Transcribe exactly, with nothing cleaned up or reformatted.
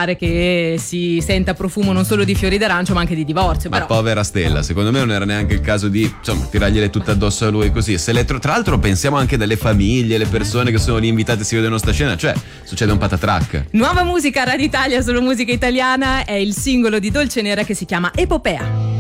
pare che si senta profumo non solo di fiori d'arancio ma anche di divorzio. Ma però povera Stella, secondo me non era neanche il caso di, insomma, tirargliele tutte addosso a lui così. Se le tro- tra l'altro pensiamo anche delle famiglie, le persone che sono lì invitate e si vedono sta scena, cioè succede un patatrack. Nuova musica a Radio Italia, solo musica italiana, è il singolo di Dolcenera che si chiama Epopea.